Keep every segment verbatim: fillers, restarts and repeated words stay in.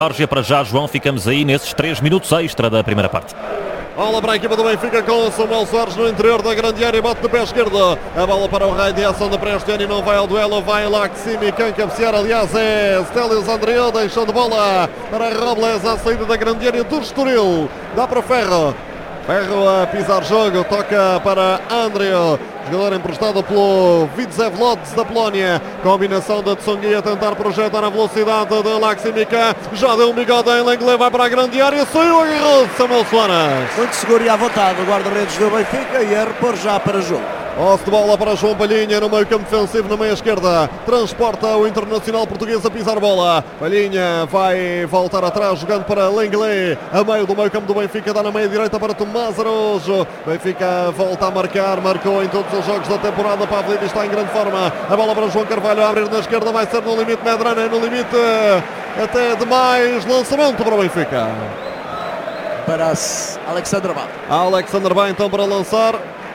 Jorge, para já, João, ficamos aí nesses três minutos extra da primeira parte. Bola para a equipa do Benfica com Samuel Soares no interior da grande área, bate de pé esquerdo. A bola para o raio de ação da Prestiani, não vai ao duelo, vai Laximi. Quem cabecear, aliás, é Stelios Andriou, deixando bola para Robles à saída da grande área do Estoril. Dá para Ferro. Ferro a pisar jogo, toca para Andriou, jogador emprestado pelo Widzew Łódź da Polónia. Combinação da Tsongi a tentar projetar a velocidade de Laximica. Já deu um bigode em Lenglet, vai para a grande área, saiu agarrado Samuel Soares. Muito seguro e à vontade o guarda-redes do Benfica e a repor já para jogo. Posse de bola para João Palhinha no meio campo defensivo, na meia esquerda. Transporta o internacional português a pisar bola. Palhinha vai voltar atrás, jogando para Lenglet. A meio do meio campo do Benfica, dá na meia direita para Tomás Araújo. Benfica volta a marcar, marcou em todos os jogos da temporada. Pavlidis está em grande forma. A bola para João Carvalho, a abrir na esquerda, vai ser no limite. Medrano no limite, até demais. Lançamento para o Benfica. Para Alexander Bá. Alexander Bá então para lançar.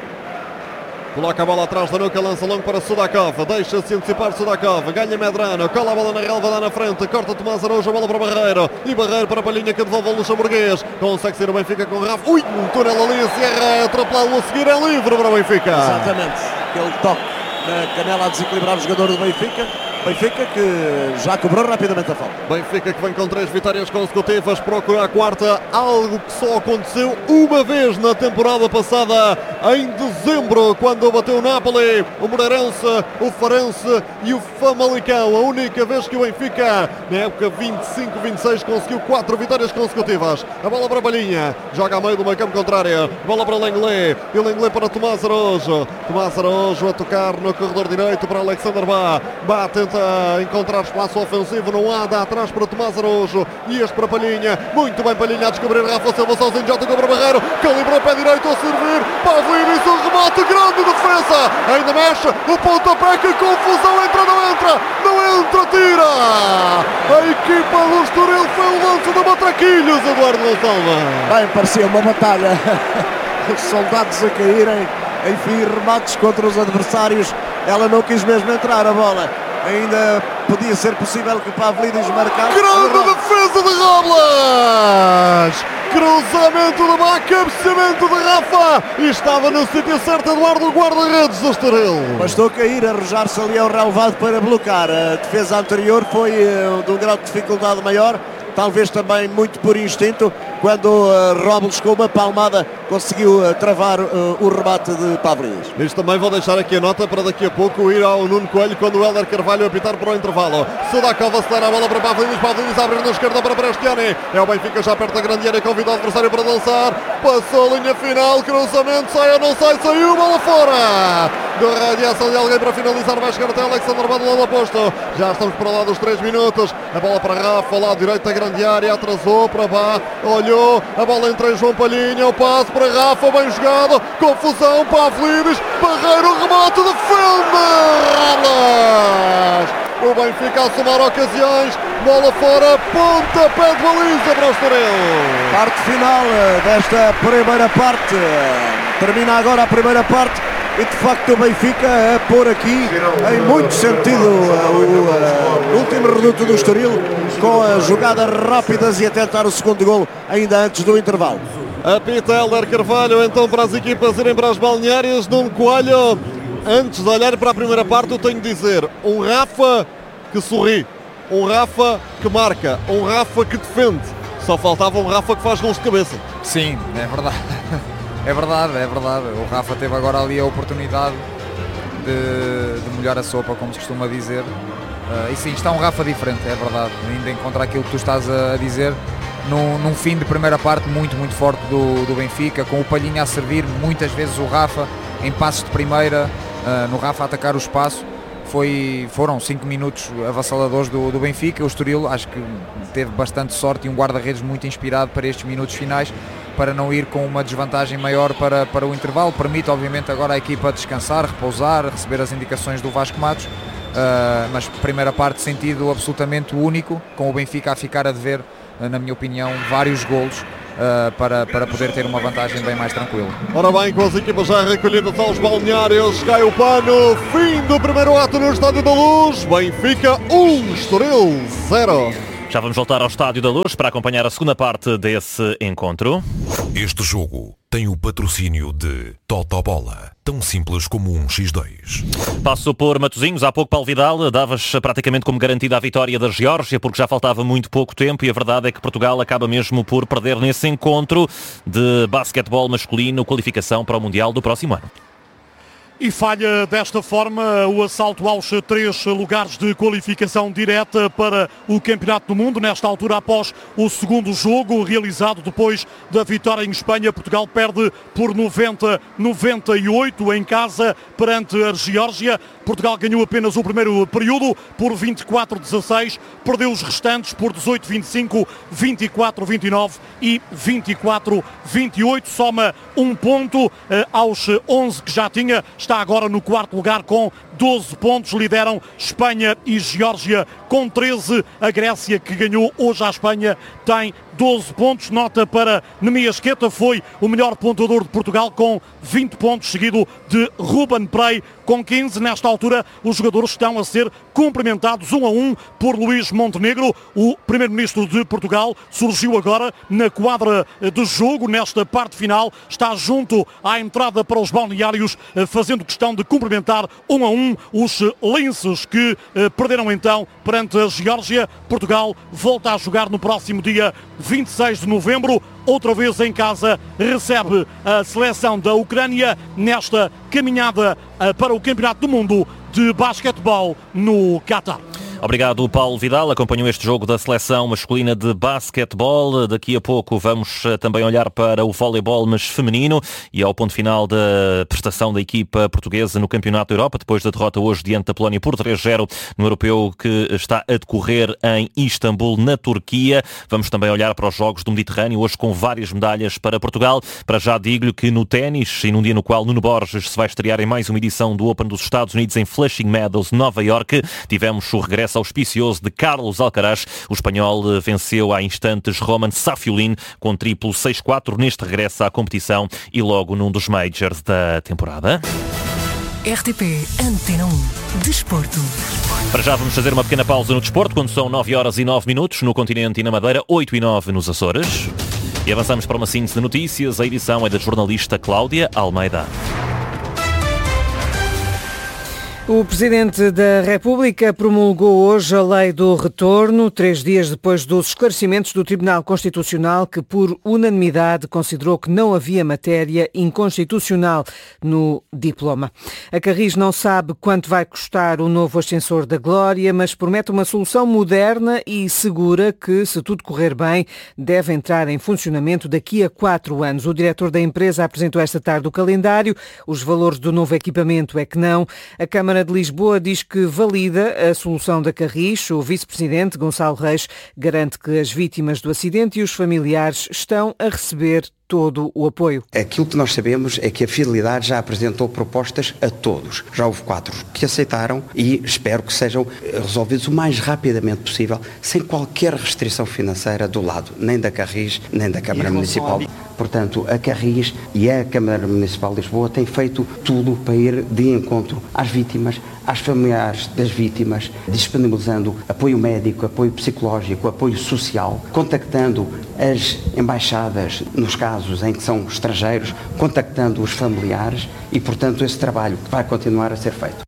Coloca a bola atrás da nuca, lança longo para Sudakov. Deixa-se antecipar Sudakov. Ganha Medrano. Cola a bola na relva, dá na frente. Corta Tomás Araújo, a bola para Barreiro. E Barreiro para Palhinha, que devolve o luxemburguês. Consegue ser o Benfica com Rafa. Ui, um túnel ali. A Sierra atropelá-lo a seguir. É livre para o Benfica. Exatamente. Aquele toque na canela a desequilibrar o jogador do Benfica. Benfica que já cobrou rapidamente a falta. Benfica que vem com três vitórias consecutivas, procura a quarta, algo que só aconteceu uma vez na temporada passada, em dezembro, quando bateu o Napoli, o Moreirense, o Farense e o Famalicão. A única vez que o Benfica, na época vinte e cinco vinte e seis, conseguiu quatro vitórias consecutivas. A bola para Palhinha, joga a meio do meio campo contrário, bola para Lenglet, e Lenglet para Tomás Araújo. Tomás Araújo a tocar no corredor direito para Alexander Bá. Bá tenta encontrar espaço ofensivo, não há, dá atrás para Tomás Araújo e este para Palhinha, muito bem Palhinha a descobrir Rafa Silva sozinho, já tocou para Barreiro, calibrou o pé direito a servir, Pavlidis, o remate, grande defesa, ainda mexe, o pontapé, que confusão, entra, não entra, não entra, tira, a equipa do Estoril foi o lance de Matraquilhos, Eduardo Gonçalves. Bem, parecia uma batalha, soldados a caírem, enfim, remates contra os adversários, ela não quis mesmo entrar a bola. Ainda podia ser possível que Pavlidis marcasse. Grande defesa de Robles! Cruzamento de Bá, cabeceamento de Rafa! E estava no sítio certo, Eduardo, guarda-redes do Estoril. Bastou cair, arrojar-se ali ao relevado para bloquear. A defesa anterior foi uh, de um grau de dificuldade maior. Talvez também muito por instinto, quando uh, Robles com uma palmada conseguiu uh, travar uh, o remate de Pavlidis. Isto também vou deixar aqui a nota para daqui a pouco ir ao Nuno Coelho quando o Hélder Carvalho apitar para o intervalo. Sudakov acelera a bola para Pavlidis, Pavlidis abre na esquerda para Prestiani. É o Benfica já perto da grande área, convida o adversário para lançar. Passou a linha final, cruzamento, sai ou não sai, saiu, bola fora. Deu radiação de alguém para finalizar, vai chegar até Alexander Bá do lado oposto. Já estamos para lá dos três minutos. A bola para Rafa, lado direito da grande área, atrasou para Bá, olhou, a bola entra em João Palhinha, o passe para Rafa, bem jogado, confusão, Pavlidis, Barreiro, remate, defende Robles. O Benfica a somar ocasiões, bola fora, pontapé de baliza para o Estoril. Parte final desta primeira parte, termina agora a primeira parte. E de facto o Benfica a pôr aqui em muito sentido uh, o uh, último reduto do Estoril, com as jogadas rápidas e a tentar o segundo golo ainda antes do intervalo. Apita Hélder Carvalho então para as equipas irem para as balneárias. Nuno Coelho, antes de olhar para a primeira parte, eu tenho de dizer, um Rafa que sorri, um Rafa que marca, um Rafa que defende. Só faltava um Rafa que faz gols de cabeça. Sim, é verdade. É verdade, é verdade. O Rafa teve agora ali a oportunidade de, de molhar a sopa, como se costuma dizer. Uh, e sim, está um Rafa diferente, é verdade. Ainda encontra aquilo que tu estás a dizer. Num, num fim de primeira parte muito, muito forte do, do Benfica, com o Palhinha a servir, muitas vezes o Rafa em passos de primeira, uh, no Rafa a atacar o espaço. Foi, foram cinco minutos avassaladores do, do Benfica. O Estoril acho que teve bastante sorte e um guarda-redes muito inspirado para estes minutos finais, para não ir com uma desvantagem maior para, para o intervalo. Permite obviamente agora a equipa descansar, repousar, receber as indicações do Vasco Matos, uh, mas primeira parte sentido absolutamente único, com o Benfica a ficar a dever, uh, na minha opinião, vários golos. Uh, para, para poder ter uma vantagem bem mais tranquila. Ora bem, com as equipas já recolhidas aos balneários, cai o pano, fim do primeiro ato no Estádio da Luz. Benfica um, Estoril zero. Já vamos voltar ao Estádio da Luz para acompanhar a segunda parte desse encontro. Este jogo tem o patrocínio de Totobola, tão simples como um xis dois. Passo por Matosinhos. Há pouco, Paulo Vidal, davas praticamente como garantida a vitória da Geórgia, porque já faltava muito pouco tempo e a verdade é que Portugal acaba mesmo por perder nesse encontro de basquetebol masculino, qualificação para o Mundial do próximo ano. E falha desta forma o assalto aos três lugares de qualificação direta para o Campeonato do Mundo. Nesta altura, após o segundo jogo realizado depois da vitória em Espanha, Portugal perde por noventa a noventa e oito em casa perante a Geórgia. Portugal ganhou apenas o primeiro período por vinte e quatro a dezasseis, perdeu os restantes por dezoito a vinte e cinco, vinte e quatro a vinte e nove e vinte e quatro a vinte e oito. Soma um ponto eh, aos onze que já tinha. Está agora no quarto lugar com doze pontos. Lideram Espanha e Geórgia com treze. A Grécia, que ganhou hoje à Espanha, tem doze pontos. Nota para Nemias Queta, foi o melhor pontuador de Portugal com vinte pontos, seguido de Ruben Prey com quinze. Nesta altura, os jogadores estão a ser cumprimentados um a um por Luís Montenegro. O primeiro-ministro de Portugal surgiu agora na quadra de jogo, nesta parte final. Está junto à entrada para os balneários, fazendo questão de cumprimentar um a um os linces que eh, perderam então perante a Geórgia. Portugal volta a jogar no próximo dia vinte e seis de novembro. Outra vez em casa, recebe a seleção da Ucrânia nesta caminhada eh, para o Campeonato do Mundo de basquetebol no Qatar. Obrigado, Paulo Vidal. Acompanhou este jogo da seleção masculina de basquetebol. Daqui a pouco vamos também olhar para o voleibol, mas feminino, e ao ponto final da prestação da equipa portuguesa no Campeonato da Europa, depois da derrota hoje diante da Polónia por três a zero no europeu que está a decorrer em Istambul, na Turquia. Vamos também olhar para os Jogos do Mediterrâneo, hoje com várias medalhas para Portugal. Para já digo-lhe que no ténis, e num dia no qual Nuno Borges se vai estrear em mais uma edição do Open dos Estados Unidos em Flushing Meadows, Nova Iorque, tivemos o regresso auspicioso de Carlos Alcaraz. O espanhol venceu há instantes Roman Safiullin com triplo seis a quatro neste regresso à competição e logo num dos majors da temporada. R T P Antena um Desporto. Para já vamos fazer uma pequena pausa no desporto, quando são nove horas e nove minutos no continente e na Madeira, oito e nove nos Açores. E avançamos para uma síntese de notícias. A edição é da jornalista Cláudia Almeida. O Presidente da República promulgou hoje a Lei do Retorno, três dias depois dos esclarecimentos do Tribunal Constitucional, que por unanimidade considerou que não havia matéria inconstitucional no diploma. A Carris não sabe quanto vai custar o novo ascensor da Glória, mas promete uma solução moderna e segura que, se tudo correr bem, deve entrar em funcionamento daqui a quatro anos. O diretor da empresa apresentou esta tarde o calendário. Os valores do novo equipamento é que não. A Câmara de Lisboa diz que valida a solução da Carris. O vice-presidente, Gonçalo Reis, garante que as vítimas do acidente e os familiares estão a receber todo o apoio. Aquilo que nós sabemos é que a Fidelidade já apresentou propostas a todos. Já houve quatro que aceitaram e espero que sejam resolvidos o mais rapidamente possível, sem qualquer restrição financeira do lado, nem da Carris, nem da Câmara Municipal. Portanto, a Carris e a Câmara Municipal de Lisboa têm feito tudo para ir de encontro às vítimas, às familiares das vítimas, disponibilizando apoio médico, apoio psicológico, apoio social, contactando as embaixadas nos casos em que são estrangeiros, contactando os familiares e, portanto, esse trabalho vai continuar a ser feito.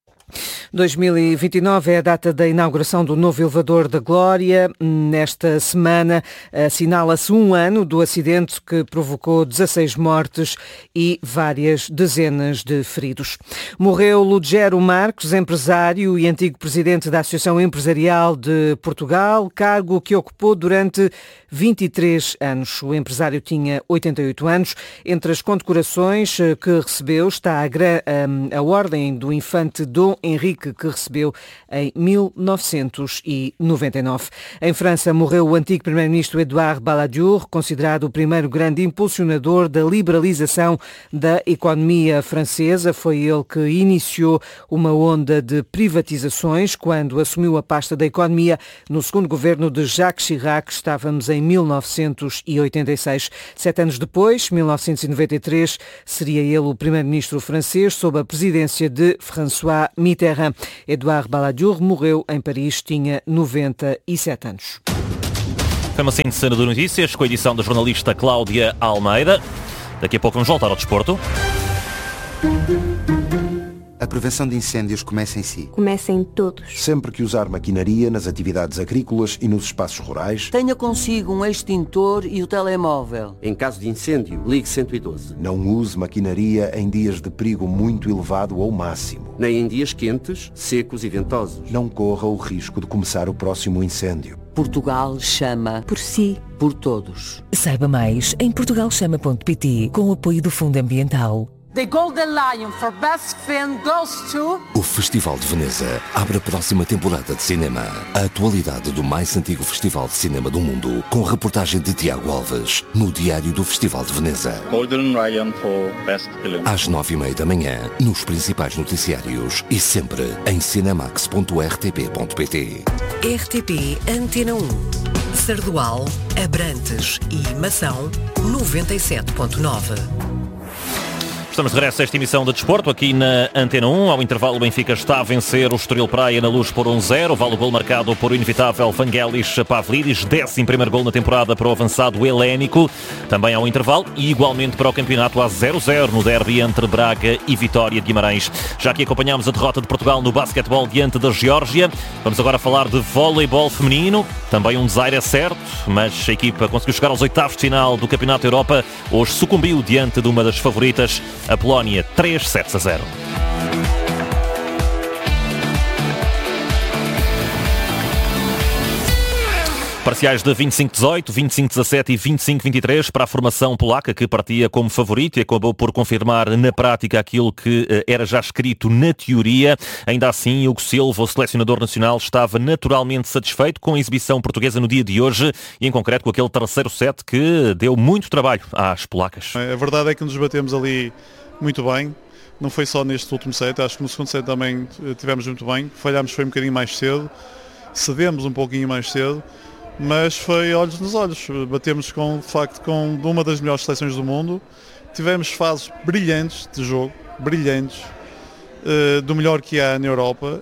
dois mil e vinte e nove é a data da inauguração do novo elevador da Glória. Nesta semana assinala-se um ano do acidente que provocou dezasseis mortes e várias dezenas de feridos. Morreu Lugero Marques, empresário e antigo presidente da Associação Empresarial de Portugal, cargo que ocupou durante vinte e três anos. O empresário tinha oitenta e oito anos. Entre as condecorações que recebeu está a, a, a Ordem do Infante Dom Henrique, que recebeu em mil novecentos e noventa e nove. Em França morreu o antigo primeiro-ministro Édouard Balladur, considerado o primeiro grande impulsionador da liberalização da economia francesa. Foi ele que iniciou uma onda de privatizações quando assumiu a pasta da economia no segundo governo de Jacques Chirac. Estávamos em mil novecentos e oitenta e seis. Sete anos depois, mil novecentos e noventa e três, seria ele o primeiro-ministro francês sob a presidência de François Mitterrand. Edouard Balladur morreu em Paris, tinha noventa e sete anos. Foi uma síntese de notícias com a edição da jornalista Cláudia Almeida. Daqui a pouco vamos voltar ao desporto. A prevenção de incêndios começa em si. Começa em todos. Sempre que usar maquinaria nas atividades agrícolas e nos espaços rurais. Tenha consigo um extintor e o telemóvel. Em caso de incêndio, ligue cento e doze. Não use maquinaria em dias de perigo muito elevado ou máximo. Nem em dias quentes, secos e ventosos. Não corra o risco de começar o próximo incêndio. Portugal chama por si, por todos. Saiba mais em portugal chama ponto pt com o apoio do Fundo Ambiental. The Golden Lion for Best Film goes to... O Festival de Veneza abre a próxima temporada de cinema. A atualidade do mais antigo festival de cinema do mundo, com reportagem de Tiago Alves, no Diário do Festival de Veneza. Golden Lion for Best Film. Às nove e meia da manhã, nos principais noticiários e sempre em cinemax ponto r t p ponto p t. R T P Antena um. Sardual, Abrantes e Mação, noventa e sete ponto nove. Estamos de regresso a esta emissão de desporto aqui na Antena um. Ao intervalo, o Benfica está a vencer o Estoril Praia na Luz por um zero. Vale o gol marcado por o inevitável Vangelis Pavlidis. Décimo primeiro gol na temporada para o avançado helénico. Também ao intervalo e igualmente para o campeonato a zero zero no derby entre Braga e Vitória de Guimarães. Já que acompanhámos a derrota de Portugal no basquetebol diante da Geórgia, vamos agora falar de voleibol feminino. Também um desaire é certo, mas a equipa conseguiu chegar aos oitavos de final do Campeonato da Europa. Hoje sucumbiu diante de uma das favoritas, a Polónia, três sets a zero. Parciais de vinte e cinco a dezoito, vinte e cinco a dezassete e vinte e cinco a vinte e três para a formação polaca, que partia como favorito e acabou por confirmar na prática aquilo que era já escrito na teoria. Ainda assim, Hugo Silva, o selecionador nacional, estava naturalmente satisfeito com a exibição portuguesa no dia de hoje e, em concreto, com aquele terceiro set que deu muito trabalho às polacas. A verdade é que nos batemos ali muito bem. Não foi só neste último set, acho que no segundo set também tivemos muito bem. Falhámos foi um bocadinho mais cedo, cedemos um pouquinho mais cedo, mas foi olhos nos olhos. Batemos com, de facto com uma das melhores seleções do mundo. Tivemos fases brilhantes de jogo, brilhantes, uh, do melhor que há na Europa,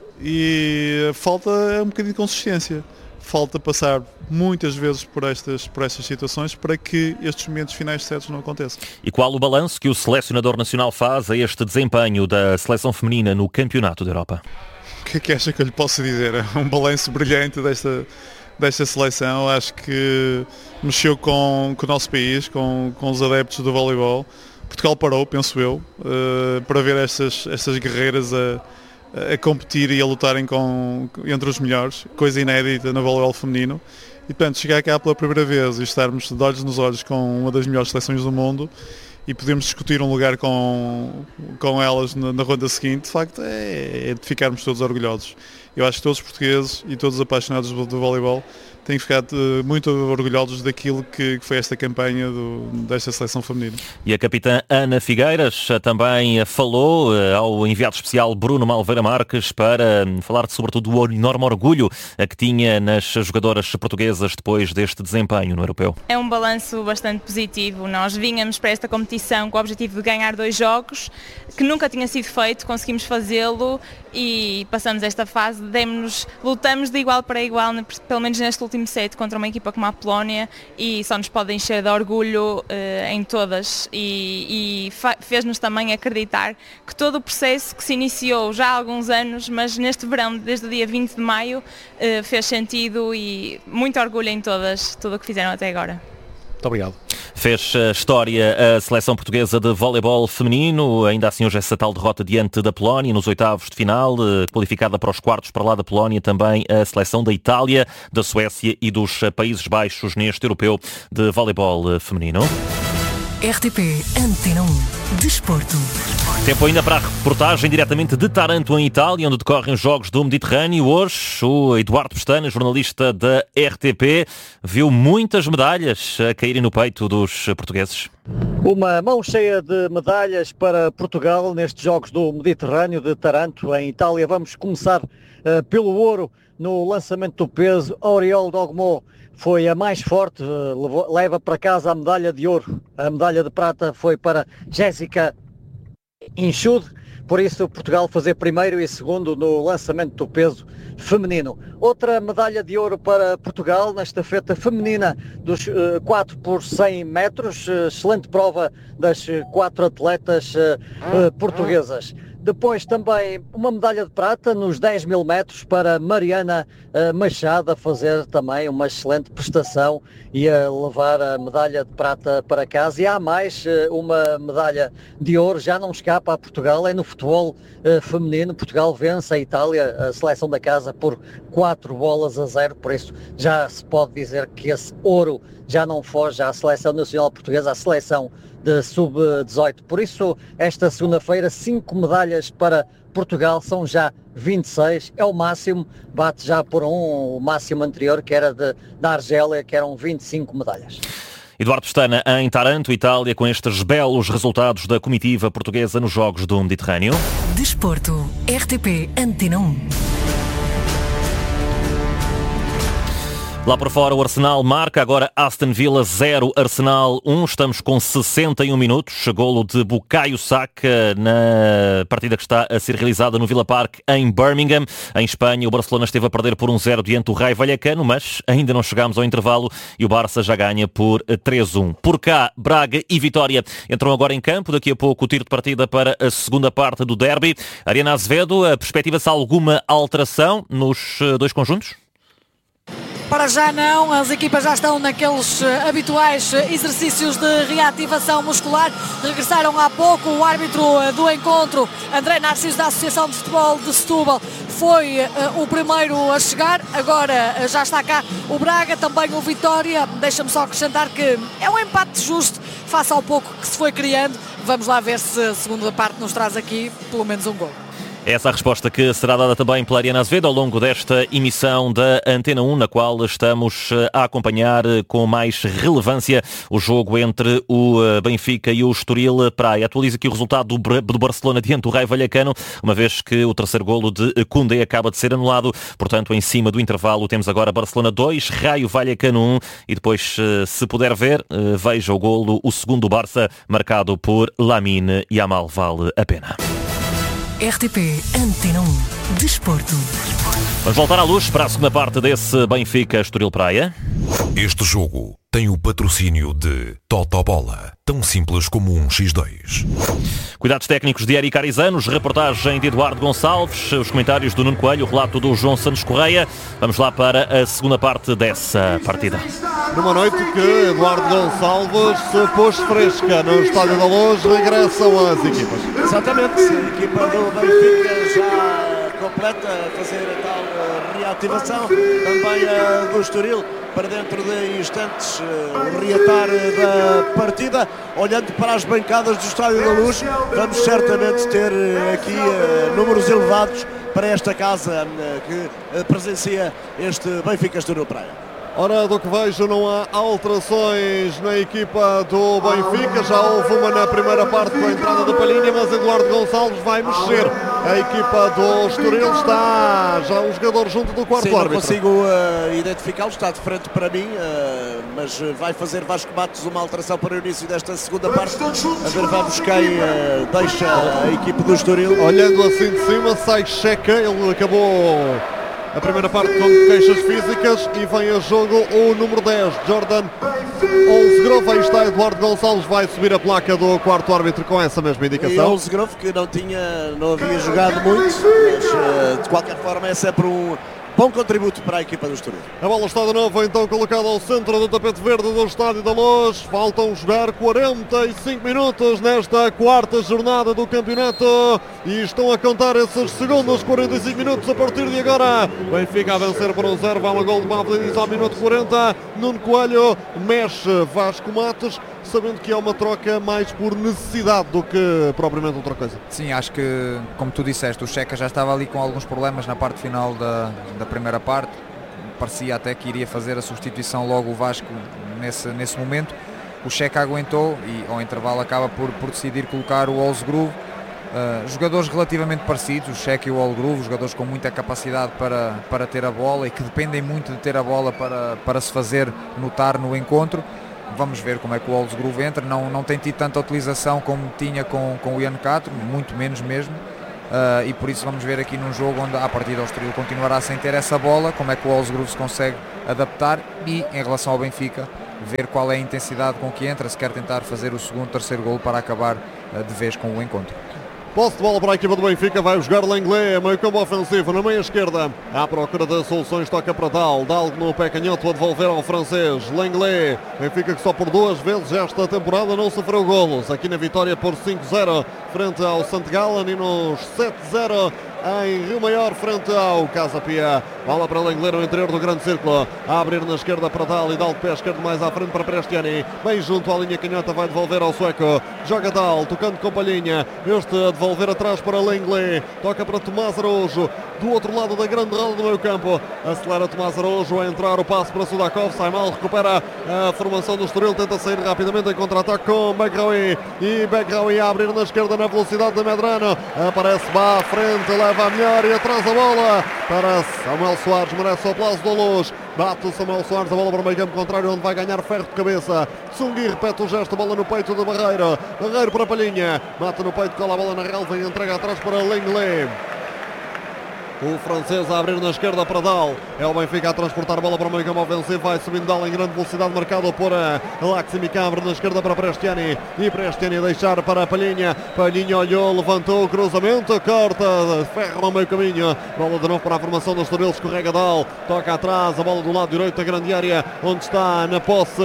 e falta um bocadinho de consistência. Falta passar muitas vezes por estas, por estas situações para que estes momentos finais de sets não aconteçam. E qual o balanço que o selecionador nacional faz a este desempenho da seleção feminina no Campeonato da Europa? O que é que acha que eu lhe posso dizer? É um balanço brilhante desta, desta seleção. Acho que mexeu com, com o nosso país, com, com os adeptos do voleibol. Portugal parou, penso eu, uh, para ver estas, estas guerreiras a a competir e a lutarem com, entre os melhores, coisa inédita no voleibol feminino. E, portanto, chegar cá pela primeira vez e estarmos de olhos nos olhos com uma das melhores seleções do mundo e podemos discutir um lugar com, com elas na, na ronda seguinte, de facto, é, é de ficarmos todos orgulhosos. Eu acho que todos os portugueses e todos os apaixonados do, do voleibol têm ficado uh, muito orgulhosos daquilo que, que foi esta campanha do, desta seleção feminina. E a capitã Ana Figueiras também falou uh, ao enviado especial Bruno Malveira Marques para um, falar sobretudo do enorme orgulho uh, que tinha nas jogadoras portuguesas depois deste desempenho no europeu. É um balanço bastante positivo. Nós vínhamos para esta competição com o objetivo de ganhar dois jogos, que nunca tinha sido feito, conseguimos fazê-lo e passamos esta fase, demos-nos, lutamos de igual para igual, pelo menos neste último set, contra uma equipa como a Polónia, e só nos pode encher de orgulho uh, em todas, e, e fez-nos também acreditar que todo o processo que se iniciou já há alguns anos, mas neste verão, desde o dia vinte de maio, uh, fez sentido, e muito orgulho em todas, tudo o que fizeram até agora. Muito obrigado. Fez a história a seleção portuguesa de voleibol feminino, ainda assim hoje essa tal derrota diante da Polónia nos oitavos de final, qualificada para os quartos para lá da Polónia, também a seleção da Itália, da Suécia e dos Países Baixos neste europeu de voleibol feminino. R T P Antena um. Desporto. Tempo ainda para a reportagem diretamente de Taranto, em Itália, onde decorrem os Jogos do Mediterrâneo. Hoje, o Eduardo Pestana, jornalista da R T P, viu muitas medalhas a caírem no peito dos portugueses. Uma mão cheia de medalhas para Portugal nestes Jogos do Mediterrâneo de Taranto, em Itália. Vamos começar uh, pelo ouro no lançamento do peso. Oriol Dogmo foi a mais forte, uh, leva para casa a medalha de ouro. A medalha de prata foi para Jéssica Inchud, por isso Portugal fazer primeiro e segundo no lançamento do peso feminino. Outra medalha de ouro para Portugal na estafeta feminina dos uh, quatro por cem metros, uh, excelente prova das uh, quatro atletas uh, uh, portuguesas. Depois também uma medalha de prata nos dez mil metros para Mariana uh, Machado, a fazer também uma excelente prestação e a levar a medalha de prata para casa. E há mais uh, uma medalha de ouro, já não escapa a Portugal, é no futebol uh, feminino. Portugal vence a Itália, a seleção da casa, por quatro bolas a zero, por isso já se pode dizer que esse ouro já não foge à seleção nacional portuguesa, à seleção de sub dezoito. Por isso, esta segunda-feira, cinco medalhas para Portugal, são já vinte e seis, é o máximo, bate já por um, o máximo anterior, que era de, da Argélia, que eram vinte e cinco medalhas. Eduardo Pestana em Taranto, Itália, com estes belos resultados da comitiva portuguesa nos Jogos do Mediterrâneo. Desporto, R T P Antena um. Lá por fora o Arsenal marca, agora Aston Villa zero, Arsenal um, estamos com sessenta e um minutos, golo de Bukayo Saka na partida que está a ser realizada no Villa Park em Birmingham. Em Espanha o Barcelona esteve a perder por um zero diante do Raio Vallecano, mas ainda não chegámos ao intervalo e o Barça já ganha por três a um. Por cá, Braga e Vitória entram agora em campo, daqui a pouco o tiro de partida para a segunda parte do derby. Ariana Azevedo, perspectiva-se alguma alteração nos dois conjuntos? Para já não, as equipas já estão naqueles uh, habituais uh, exercícios de reativação muscular. Regressaram há pouco, o árbitro uh, do encontro, André Narciso, da Associação de Futebol de Setúbal, foi uh, o primeiro a chegar. Agora uh, já está cá o Braga, também o Vitória. Deixa-me só acrescentar que é um empate justo face ao pouco que se foi criando. Vamos lá ver se a segunda parte nos traz aqui pelo menos um gol. Essa é a resposta que será dada também pela Ariana Azevedo ao longo desta emissão da Antena um, na qual estamos a acompanhar com mais relevância o jogo entre o Benfica e o Estoril Praia. Atualiza aqui o resultado do Barcelona diante do Raio Vallecano, uma vez que o terceiro golo de Koundé acaba de ser anulado. Portanto, em cima do intervalo temos agora Barcelona dois, Raio Vallecano um e depois, se puder ver, veja o golo, o segundo do Barça, marcado por Lamine Yamal. Vale a pena. R T P Antena um. Desporto. Vamos voltar à luz para a segunda parte desse Benfica Estoril Praia. Este jogo tem o patrocínio de Totobola, tão simples como um xis dois. Cuidados técnicos de Eric Arizanos, reportagem de Eduardo Gonçalves, os comentários do Nuno Coelho, o relato do João Santos Correia. Vamos lá para a segunda parte dessa partida. Numa noite que Eduardo Gonçalves se pôs fresca no Estádio da Luz, regressam as equipas. Exatamente, a equipa do Benfica já completa a fazer a tal reativação, também a do Estoril, para dentro de instantes o reatar da partida. Olhando para as bancadas do Estádio da Luz, vamos certamente ter aqui números elevados para esta casa que presencia este Benfica Estoril Praia. Ora, do que vejo, não há alterações na equipa do Benfica. Já houve uma na primeira parte com a entrada do Palhinha, mas Eduardo Gonçalves vai mexer. A equipa do Estoril está já um jogador junto do quarto Sim, árbitro. Não consigo uh, identificá-lo, está de frente para mim, uh, mas vai fazer Vasco Matos uma alteração para o início desta segunda parte. A ver, vamos quem uh, deixa a equipa do Estoril. Olhando assim de cima, sai Checa, ele acabou a primeira parte com queixas físicas e vem a jogo o número dez, Jordan Olsgrove. Aí está Eduardo Gonçalves, vai subir a placa do quarto árbitro com essa mesma indicação. E Olsgrove, que não, tinha, não havia jogado muito, mas uh, de qualquer forma é sempre um bom contributo para a equipa do Estoril. A bola está de novo então colocada ao centro do tapete verde do Estádio da Luz. Faltam jogar quarenta e cinco minutos nesta quarta jornada do campeonato e estão a contar esses segundos. Quarenta e cinco minutos a partir de agora. Benfica a vencer por um zero, vai um gol de Mavlidis ao minuto quarenta. Nuno Coelho mexe Vasco Matos, sabendo que é uma troca mais por necessidade do que propriamente outra coisa. Sim, acho que, como tu disseste, o Checa já estava ali com alguns problemas na parte final da, da primeira parte. Parecia até que iria fazer a substituição logo o Vasco nesse, nesse momento. O Checa aguentou e ao intervalo acaba por, por decidir colocar o Olsgrove. Uh, jogadores relativamente parecidos, o Checa e o Olsgrove, jogadores com muita capacidade para, para ter a bola e que dependem muito de ter a bola para, para se fazer notar no encontro. Vamos ver como é que o Olsgrove entra, não, não tem tido tanta utilização como tinha com, com o Ian Castro, muito menos mesmo, Uh, e por isso vamos ver aqui num jogo onde a partida o Estoril continuará sem ter essa bola, como é que o Wolfsgrove se consegue adaptar e em relação ao Benfica ver qual é a intensidade com que entra, se quer tentar fazer o segundo, terceiro golo para acabar uh, de vez com o encontro. Posse de bola para a equipa do Benfica, vai jogar Lenglet, meio campo ofensivo, na meia esquerda, à procura de soluções, toca para Dal, Dal no pé canhoto a devolver ao francês, Lenglet, Benfica que só por duas vezes esta temporada não sofreu golos, aqui na vitória por cinco zero frente ao Sant Gallen e nos sete zero em Rio Maior frente ao Casa Pia. Bola para Lenglet no interior do grande círculo, a abrir na esquerda para Dal e Dal de pé esquerdo mais à frente para Prestiani, bem junto à linha canhota, vai devolver ao sueco, joga Dal, tocando com Palhinha, este a devolver atrás para Lenglet, toca para Tomás Araújo, do outro lado da grande roda do meio campo, acelera Tomás Araújo a entrar, o passe para Sudakov, sai mal, recupera a formação do Estoril, tenta sair rapidamente em contra-ataque com Begraoui, e Begraoui a abrir na esquerda na velocidade de Medrano, aparece Bá à frente, leva a melhor e atrás a bola para Samuel Soares, merece o aplauso da Luz, bate o Samuel Soares, a bola para o meio campo contrário, onde vai ganhar Ferro de cabeça, Tsungui repete o gesto, bola no peito de Barreiro, Barreiro para Palhinha, bate no peito, cola a bola na relva e entrega atrás para Lenglet. O francês a abrir na esquerda para Dal. É o Benfica a transportar a bola para o meio campo ofensivo. Vai subindo Dal em grande velocidade, marcado por Laximica. Abre na esquerda para Prestiani. E Prestiani a deixar para Palhinha. Palhinha olhou, levantou o cruzamento. Corta, ferra no meio caminho. Bola de novo para a formação do Estoril. Escorrega Dal. Toca atrás. A bola do lado direito da grande área. Onde está na posse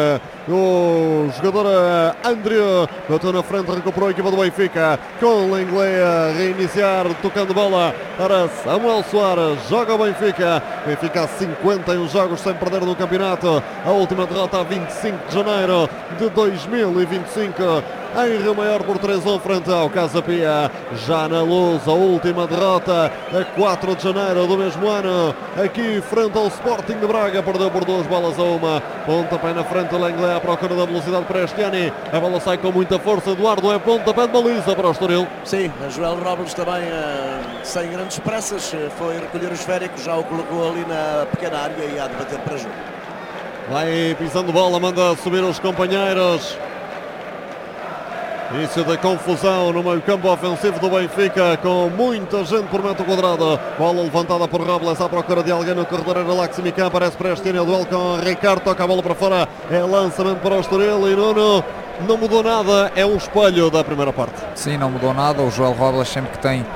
o jogador André. Bateu na frente, recuperou a equipa do Benfica. Com Lenglet a reiniciar. Tocando bola para Samuel Soares, joga o Benfica. Benfica há cinquenta e um jogos sem perder no campeonato. A última derrota a vinte e cinco de janeiro de dois mil e vinte e cinco em Rio Maior por três a um frente ao Casa Pia. Já na Luz, a última derrota a quatro de janeiro do mesmo ano, aqui frente ao Sporting de Braga, perdeu por duas bolas a uma. Pontapé na frente, o Lenglet à procura da velocidade para Prestiani. A bola sai com muita força, Eduardo, é pontapé de baliza para o Estoril. Sim, a Joel Robles também uh, sem grandes pressas, foi recolher o esférico, já o colocou ali na pequena área e há de bater para jogo. Vai pisando bola, manda subir os companheiros. Início da confusão no meio campo ofensivo do Benfica, com muita gente por metro quadrado. Bola levantada por Robles à procura de alguém no corredor, era Laximica, aparece Prestiani, o duelo com Ricardo, toca a bola para fora, é lançamento para o Estoril e Nuno. Não mudou nada, é um espelho da primeira parte. Sim, não mudou nada, o Joel Robles sempre que tem uh,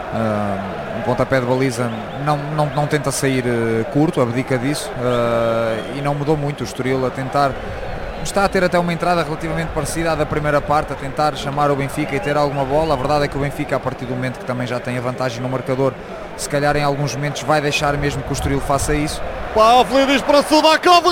um pontapé de baliza não, não, não tenta sair uh, curto, abdica disso uh, e não mudou muito. O Estoril a tentar, está a ter até uma entrada relativamente parecida à da primeira parte, a tentar chamar o Benfica e ter alguma bola. A verdade é que o Benfica, a partir do momento que também já tem a vantagem no marcador, se calhar em alguns momentos vai deixar mesmo que o Estoril faça isso. Pavlidis para Sudakov,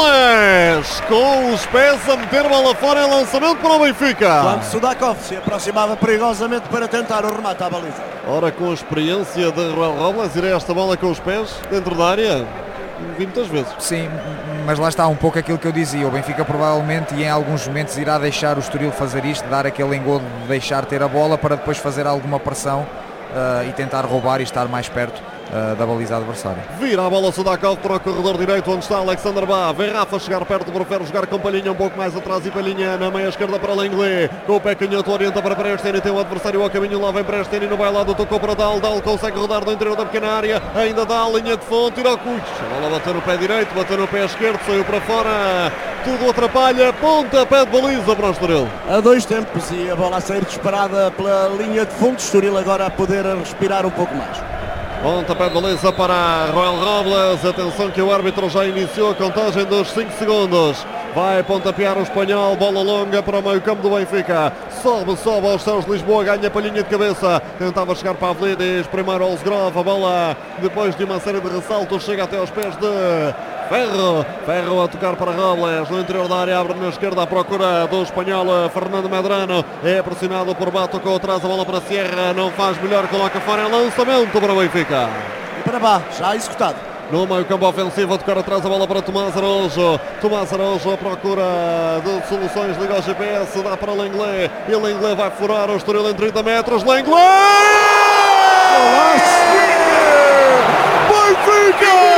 Robles com os pés a meter bola fora em lançamento para o Benfica. Quando Sudakov se aproximava perigosamente para tentar o remate à baliza. Ora, com a experiência de Joel Robles, irá esta bola com os pés dentro da área vi muitas vezes. Sim, mas lá está um pouco aquilo que eu dizia. O Benfica provavelmente e em alguns momentos irá deixar o Estoril fazer isto, dar aquele engodo de deixar ter a bola para depois fazer alguma pressão uh, e tentar roubar e estar mais perto uh, da baliza adversária. Vira a bola Sudakov para o corredor direito, onde está Alexander Bá. Vem Rafa chegar perto, prefere jogar com Palhinha um pouco mais atrás e Palhinha na meia esquerda para Lenglet. Com o pé canhoto orienta para Prestiani, tem o adversário ao caminho, lá vem Prestiani no bailado, tocou para Dal. Dal consegue rodar do interior da pequena área, ainda dá a linha de fundo, tira o cucho. A bola bateu no pé direito, bateu no pé esquerdo, saiu para fora. Tudo atrapalha, ponta pé de baliza para o Estoril. A dois tempos e a bola a sair disparada pela linha de fundo. Estoril agora a poder respirar um pouco mais. Pontapé de baliza para Joel Robles. Atenção que o árbitro já iniciou a contagem dos cinco segundos. Vai pontapear o espanhol. Bola longa para o meio campo do Benfica. Sobe, sobe aos céus de Lisboa. Ganha Palhinha de cabeça. Tentava chegar para Pavlidis. Primeiro Olsgrove. A bola, depois de uma série de ressaltos, chega até aos pés de Ferro. Ferro a tocar para Robles. No interior da área, abre na esquerda à procura do espanhol Fernando Medrano. É pressionado por Bá. Tocou atrás a bola para Sierra. Não faz melhor. Coloca fora. É lançamento para o Benfica. E para Bá, já executado. No meio campo ofensivo, a tocar atrás a bola para Tomás Araújo. Tomás Araújo à procura de soluções, liga ao G P S, dá para Lenglet. E Lenglet vai furar o Estoril em trinta metros. Lenglet! Benfica!